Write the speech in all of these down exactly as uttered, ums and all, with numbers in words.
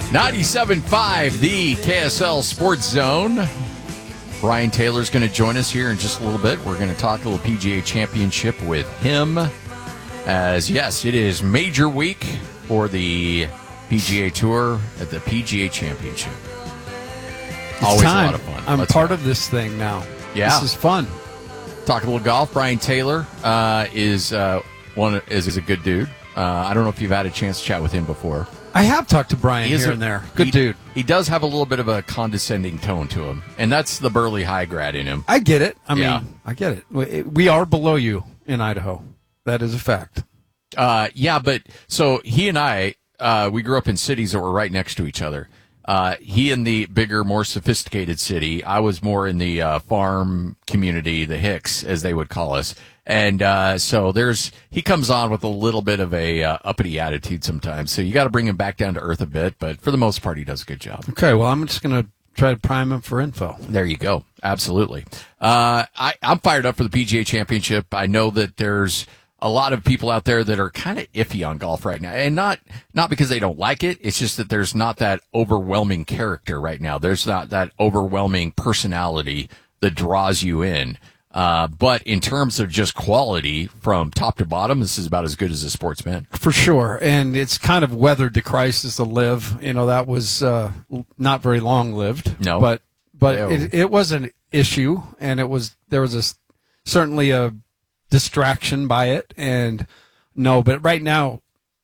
ninety-seven point five, the K S L Sports Zone. Brian Taylor's going to join us here in just a little bit. We're going to talk a little P G A Championship with him. As, yes, it is major week for the P G A Tour at the P G A Championship. It's Always time. a lot of fun. I'm Let's part go. of this thing now. Yeah. This is fun. Talk a little golf. Brian Taylor uh, is uh, one is, is a good dude. Uh, I don't know if you've had a chance to chat with him before. I have talked to Brian He is here a- and there. Good he- dude. He does have a little bit of a condescending tone to him, and that's the burly high grad in him. I get it. I Yeah. mean, I get it. We, we are below you in Idaho. That is a fact. Uh, yeah, but so he and I, uh, we grew up in cities that were right next to each other. Uh, he in the bigger, more sophisticated city. I was more in the uh, farm community, the Hicks, as they would call us. And uh, so there's he comes on with a little bit of a uh, uppity attitude sometimes. So you got to bring him back down to earth a bit. But for the most part, he does a good job. Okay, well, I'm just going to try to prime him for info. There you go. Absolutely. Uh, I, I'm fired up for the P G A Championship. I know that there's a lot of people out there that are kind of iffy on golf right now, and not not because they don't like it. It's just that there's not that overwhelming character right now. There's not that overwhelming personality that draws you in. Uh, but in terms of just quality from top to bottom, this is about as good as a sportsman. For sure. And it's kind of weathered the crisis to live. You know, that was uh, not very long lived. No. But but No. it, it was an issue, and it was there was a, certainly a distraction by it. And no, but right now,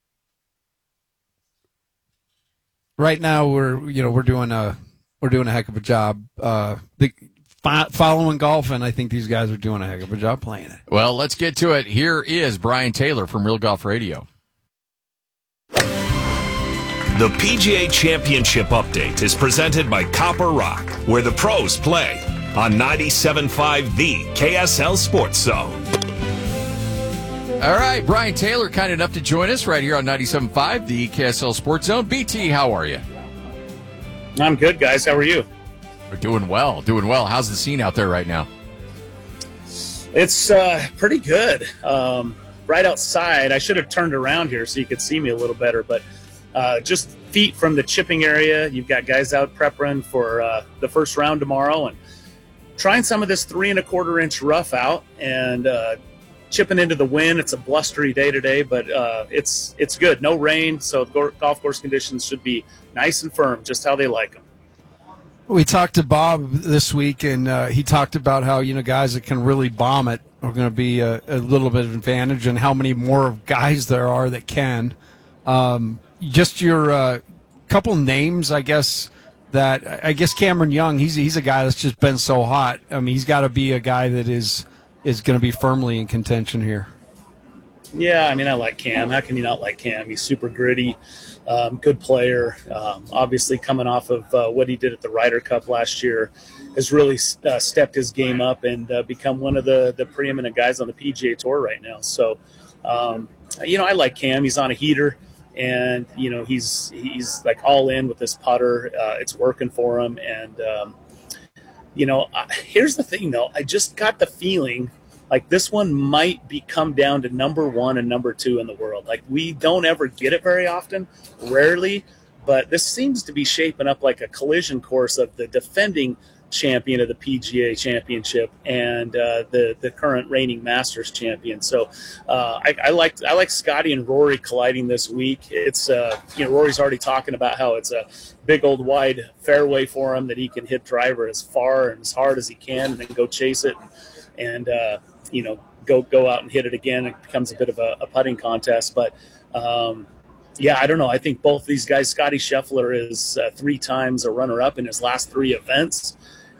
right now we're you know we're doing a we're doing a heck of a job. Uh, the, following golf, and I think these guys are doing a heck of a job playing it. Well, let's get to it. Here is Brian Taylor from Real Golf Radio. The P G A Championship Update is presented by Copper Rock, where the pros play, on ninety-seven point five The K S L Sports Zone. All right, Brian Taylor, kind enough to join us right here on ninety-seven point five The K S L Sports Zone. B T, how are you? I'm good, guys. How are you? We're doing well, doing well. How's the scene out there right now? It's uh, pretty good. Um, right outside, I should have turned around here so you could see me a little better, but uh, just feet from the chipping area. You've got guys out prepping for uh, the first round tomorrow and trying some of this three and a quarter inch rough out and uh, chipping into the wind. It's a blustery day today, but uh, it's it's good. No rain, so the golf course conditions should be nice and firm, just how they like them. We talked to Bob this week, and uh, he talked about how, you know, guys that can really bomb it are going to be a, a little bit of advantage, and how many more guys there are that can. Um, just your uh, couple names, I guess, that I guess Cameron Young, he's he's a guy that's just been so hot. I mean, he's got to be a guy that is is going to be firmly in contention here. Yeah, I mean, I like Cam. How can you not like Cam? He's super gritty, um, good player. Um, obviously, coming off of uh, what he did at the Ryder Cup last year, has really uh, stepped his game up and uh, become one of the, the preeminent guys on the P G A Tour right now. So, um, you know, I like Cam. He's on a heater, and you know, he's he's like all in with this putter. Uh, it's working for him, and um, you know, I, here's the thing though. I just got the feeling like this one might be come down to number one and number two in the world. Like, we don't ever get it very often, rarely, but this seems to be shaping up like a collision course of the defending champion of the P G A Championship and uh, the the current reigning Masters champion. So uh, I, I like I like Scotty and Rory colliding this week. It's uh, you know, Rory's already talking about how it's a big old wide fairway for him that he can hit driver as far and as hard as he can, and then go chase it and. Uh, you know, go go out and hit it again. It becomes a bit of a, a putting contest. But, um, yeah, I don't know. I think both these guys, Scotty Scheffler is uh, three times a runner-up in his last three events.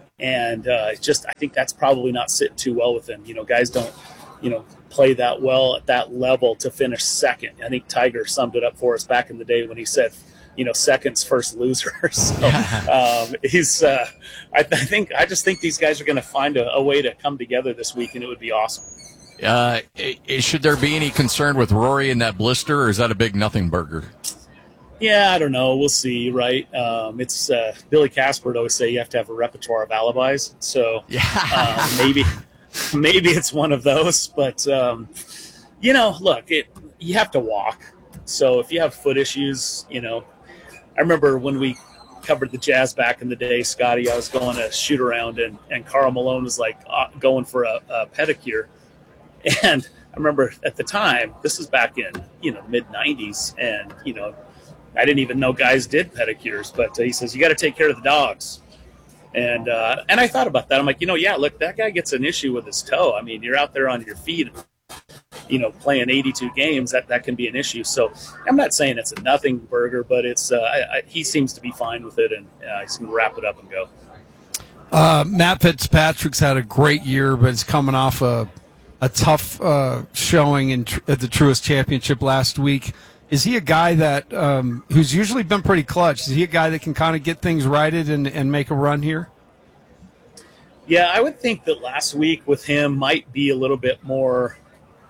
And uh, just I think that's probably not sitting too well with him. You know, guys don't, you know, play that well at that level to finish second. I think Tiger summed it up for us back in the day when he said, you know, second's first loser. So um, he's, uh, I, th- I think, I just think these guys are going to find a, a way to come together this week, and it would be awesome. Uh, i- should there be any concern with Rory in that blister, or is that a big nothing burger? Yeah, I don't know. We'll see, right? Um, it's uh, Billy Casper would always say you have to have a repertoire of alibis. So Yeah. uh, maybe, maybe it's one of those. But um, you know, look, it you have to walk. So if you have foot issues, you know. I remember when we covered the Jazz back in the day, Scotty, I was going to shoot around, and, and Karl Malone was like uh, going for a, a pedicure. And I remember at the time, this is back in, you know, mid nineties. And, you know, I didn't even know guys did pedicures, but uh, he says, you got to take care of the dogs. And, uh, and I thought about that. I'm like, you know, yeah, look, that guy gets an issue with his toe. I mean, you're out there on your feet, you know, playing eighty-two games, that, that can be an issue. So I'm not saying it's a nothing burger, but it's uh, I, I, he seems to be fine with it, and uh, he's going to wrap it up and go. Uh, Matt Fitzpatrick's had a great year, but it's coming off a, a tough uh, showing in tr- at the Truist Championship last week. Is he a guy that um, who's usually been pretty clutch? Is he a guy that can kind of get things righted and, and make a run here? Yeah, I would think that last week with him might be a little bit more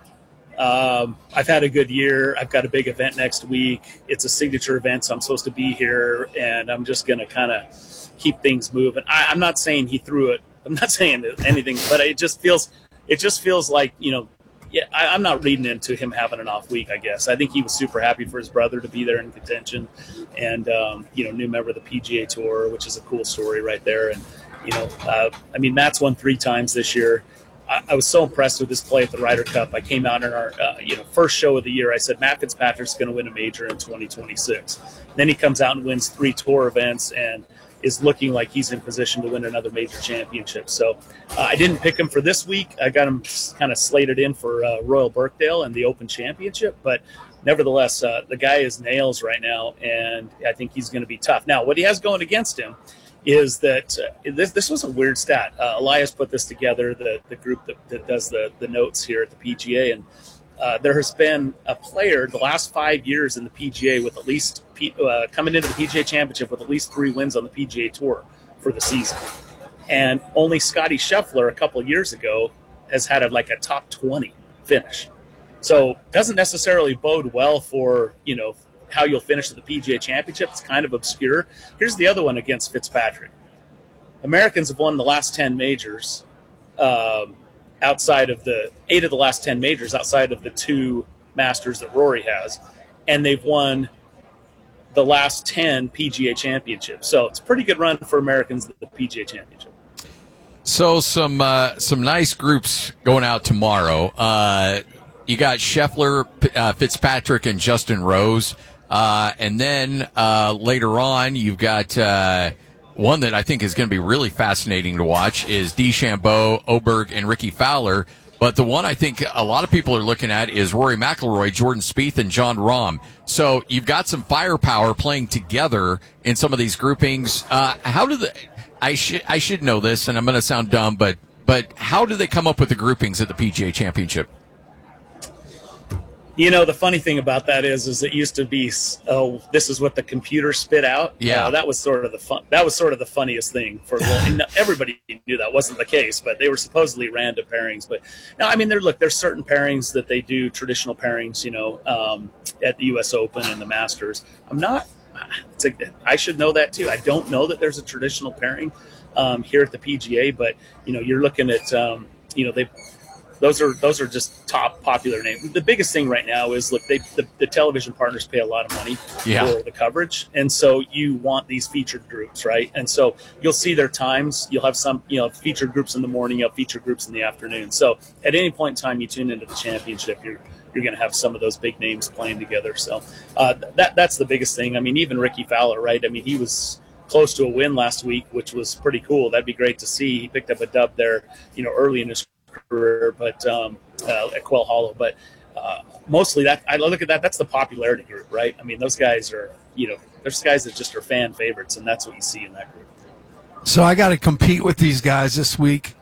um, I've had a good year. I've got a big event next week. It's a signature event, so I'm supposed to be here, and I'm just going to kind of keep things moving. I, I'm not saying he threw it. I'm not saying anything, but it just feels it just feels like, you know, yeah, I, I'm not reading into him having an off week, I guess. I think he was super happy for his brother to be there in contention, and, um, you know, new member of the P G A Tour, which is a cool story right there. And, you know, uh, I mean, Matt's won three times this year. I, I was so impressed with his play at the Ryder Cup. I came out in our, uh, you know, first show of the year. I said, Matt Fitzpatrick's going to win a major in twenty twenty-six. Then he comes out and wins three tour events and is looking like he's in position to win another major championship. So uh, I didn't pick him for this week. I got him kind of slated in for uh, Royal Birkdale and the Open Championship. But nevertheless, uh, the guy is nails right now, and I think he's going to be tough. Now, what he has going against him is that uh, this this was a weird stat. Uh, Elias put this together, the, the group that, that does the, the notes here at the P G A, and uh, there has been a player the last five years in the P G A with at least P, uh, coming into the P G A Championship with at least three wins on the P G A Tour for the season. And only Scotty Scheffler a couple of years ago has had a, like a top twenty finish. So doesn't necessarily bode well for, you know, how you'll finish at the P G A Championship. It's kind of obscure. Here's the other one against Fitzpatrick. Americans have won the last ten majors, um, outside of the eight of the last ten majors, outside of the two Masters that Rory has, and they've won the last ten P G A Championships. So it's a pretty good run for Americans at the P G A Championship. So some uh, some nice groups going out tomorrow. Uh, you got Scheffler, uh, Fitzpatrick, and Justin Rose. Uh, and then uh, later on, you've got uh, one that I think is going to be really fascinating to watch is DeChambeau, Oberg, and Ricky Fowler. But the one I think a lot of people are looking at is Rory McIlroy, Jordan Spieth, and Jon Rahm. So you've got some firepower playing together in some of these groupings. Uh, how do the I should I should know this, and I'm going to sound dumb, but but how do they come up with the groupings at the P G A Championship? You know, the funny thing about that is, is it used to be, oh, this is what the computer spit out. Yeah, uh, that was sort of the fun. That was sort of the funniest thing for and everybody knew that wasn't the case, but they were supposedly random pairings. But now, I mean, there look, there's certain pairings that they do traditional pairings. You know, um, at the U S Open and the Masters. I'm not. It's a, I should know that too. I don't know that there's a traditional pairing um, here at the P G A, but you know, you're looking at, um, you know, they. Those are those are just top popular names. The biggest thing right now is, look, they the, the television partners pay a lot of money yeah. for the coverage, and so you want these featured groups, right? And so you'll see their times. You'll have some, you know, featured groups in the morning, you'll have featured groups in the afternoon. So at any point in time you tune into the championship, you're you're going to have some of those big names playing together. So uh, that that's the biggest thing. I mean, even Ricky Fowler, right? I mean, he was close to a win last week, which was pretty cool. That'd be great to see. He picked up a dub there, you know, early in his career, but um, uh, at Quail Hollow. But uh, mostly that I look at that. That's the popularity group, right? I mean, those guys are, you know, there's guys that just are fan favorites, and that's what you see in that group. So I got to compete with these guys this week.